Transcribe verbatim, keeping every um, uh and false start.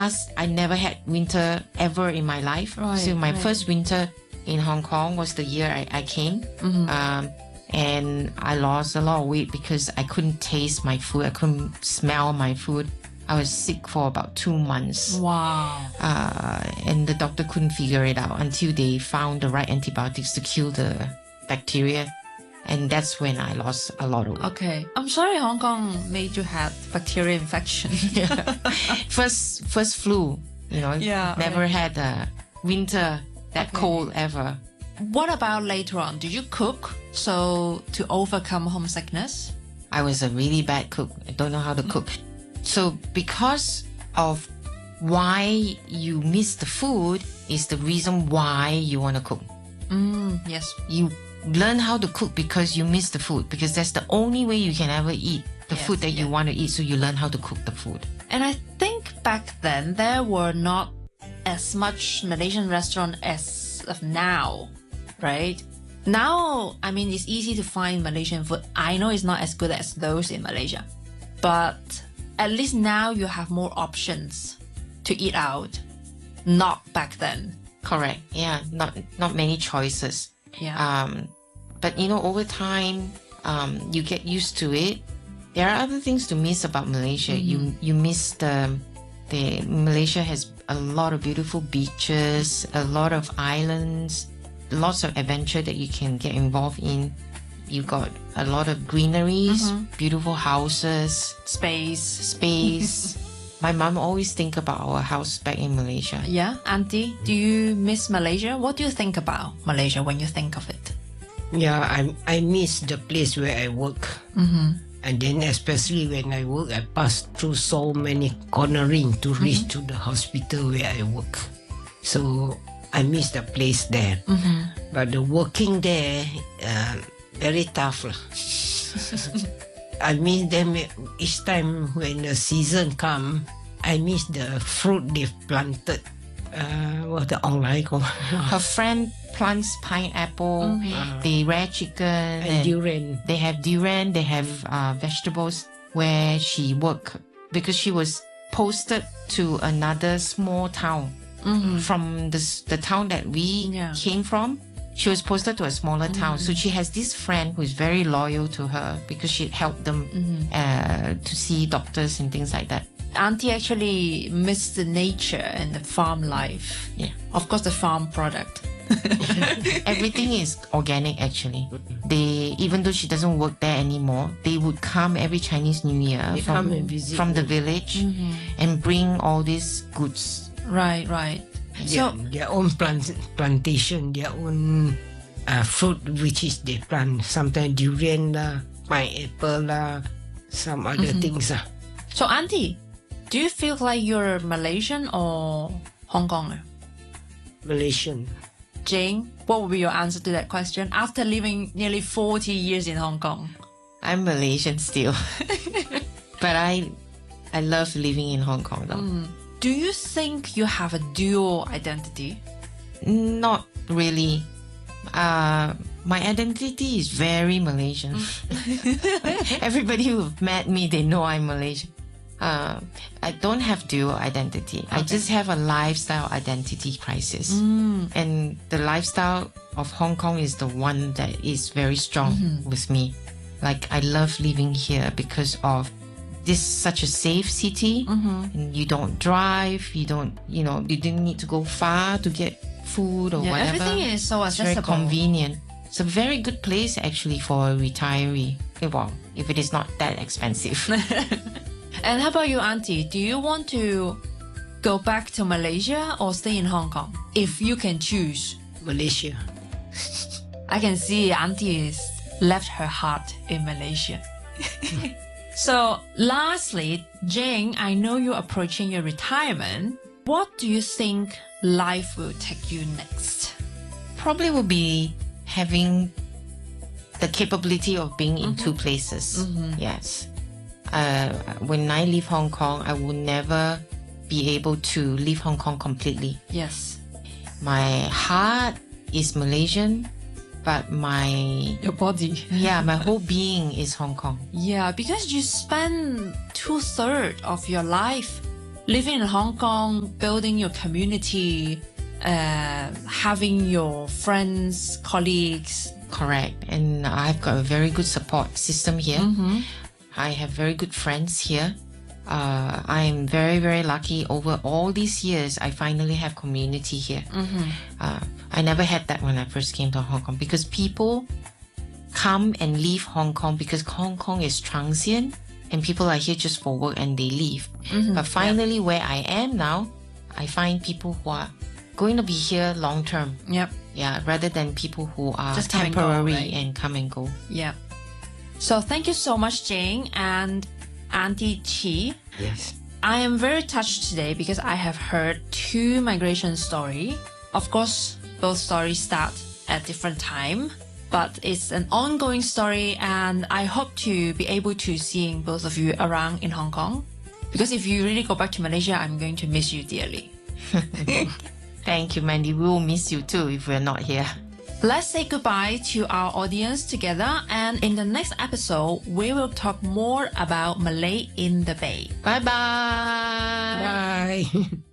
I never had winter ever in my life. Right, so my right. first winter in Hong Kong was the year I, I came. Mm-hmm. Um, and I lost a lot of weight because I couldn't taste my food. I couldn't smell my food. I was sick for about two months. Wow. Uh, and the doctor couldn't figure it out until they found the right antibiotics to kill the bacteria. And that's when I lost a lot of weight. Okay. I'm sorry Hong Kong made you have bacteria infection. Yeah. First, first flu, you know, Yeah, never right. had a winter that Okay. cold ever. What about later on? Did you cook so to overcome homesickness? I was a really bad cook. I don't know how to cook. So because of why you miss the food is the reason why you want to cook. Mm, yes. You learn how to cook because you miss the food, because that's the only way you can ever eat the Yes, food that you yeah. want to eat. So you learn how to cook the food. And I think back then there were not as much Malaysian restaurant as of now, right? Now, I mean, it's easy to find Malaysian food. I know it's not as good as those in Malaysia, but at least now you have more options to eat out. Not back then. Correct. Yeah. Not not many choices. Yeah. Um, but you know, over time, um, you get used to it. There are other things to miss about Malaysia. You you miss the the Malaysia has a lot of beautiful beaches, a lot of islands, lots of adventure that you can get involved in. You got a lot of greeneries, beautiful houses, Space. space. My mom always think about our house back in Malaysia. Yeah, Auntie, do you miss Malaysia? What do you think about Malaysia when you think of it? Yeah, I I miss the place where I work. Mm-hmm. And then especially when I work, I pass through so many cornering to reach to the hospital where I work. So I miss the place there. Mm-hmm. But the working there, uh, very tough. lah. I miss them each time when the season come. I miss the fruit they've planted. Uh, what the online called? Her friend plants pineapple, they rear chicken, And and durian. they have durian, they have uh, vegetables where she worked because she was posted to another small town from the, s- the town that we Yeah. came from. She was posted to a smaller town. So she has this friend who is very loyal to her because she helped them uh, to see doctors and things like that. Auntie actually missed the nature and the farm life. Yeah. Of course, the farm product. Everything is organic actually. They, even though she doesn't work there anymore, they would come every Chinese New Year They from, come and visit from the you. village and bring all these goods. Right, right. Their, So, their own plant, plantation, their own uh, fruit which is they plant. Sometimes durian lah, pineapple lah, some other things lah. so Auntie, do you feel like you're Malaysian or Hong Konger? Malaysian. Jane, what would be your answer to that question after living nearly forty years in Hong Kong? I'm Malaysian still. But I I love living in Hong Kong though. Do you think you have a dual identity? Not really. Uh, my identity is very Malaysian. Everybody who've met me, they know I'm Malaysian. Uh, I don't have dual identity. I just have a lifestyle identity crisis. And the lifestyle of Hong Kong is the one that is very strong with me. Like, I love living here because of this such a safe city. And you don't drive, you don't, you know, you didn't need to go far to get food or Yeah, whatever. everything is so It's very accessible. convenient. It's a very good place actually for a retiree. Eh, Well, if it is not that expensive. And how about you, Auntie? Do you want to go back to Malaysia or stay in Hong Kong? If you can choose. Malaysia. I can see Auntie has left her heart in Malaysia. So, lastly, Jane, I know you're approaching your retirement. What do you think life will take you next? Probably will be having the capability of being in two places. Yes. Uh, when I leave Hong Kong, I will never be able to leave Hong Kong completely. Yes. My heart is Malaysian, but my Your body. yeah, my whole being is Hong Kong. Yeah, because you spend two thirds of your life living in Hong Kong, building your community, uh, having your friends, colleagues. Correct. And I've got a very good support system here. Mm-hmm. I have very good friends here. Uh, I am very, very lucky. Over all these years, I finally have community here. Mm-hmm. Uh, I never had that when I first came to Hong Kong, because people come and leave Hong Kong because Hong Kong is transient and people are here just for work and they leave. Mm-hmm. But finally, yep. where I am now, I find people who are going to be here long term. Yep. Yeah, rather than people who are just temporary and, go, right? and come and go. Yeah. So thank you so much, Jane and Auntie Chi. Yes. I am very touched today because I have heard two migration stories. Of course, both stories start at different time, but it's an ongoing story, and I hope to be able to seeing both of you around in Hong Kong. Because if you really go back to Malaysia, I'm going to miss you dearly. Thank you, Mandy. We will miss you too if we're not here. Let's say goodbye to our audience together, and in the next episode, we will talk more about Malay in the Bay. Bye-bye. Bye.